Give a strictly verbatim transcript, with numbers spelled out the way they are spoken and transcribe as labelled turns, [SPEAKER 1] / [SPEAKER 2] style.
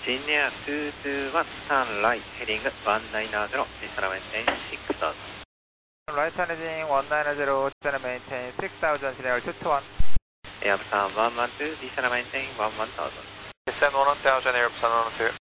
[SPEAKER 1] Virginia two two one, turn right, heading one nine zero, descend maintain six thousand.
[SPEAKER 2] Right turn heading one nine zero, descend maintain six thousand, Sierra two two one.
[SPEAKER 1] Air Busan one one two, descend maintain one one thousand.
[SPEAKER 3] Descend one one thousand, Air Busan one one two.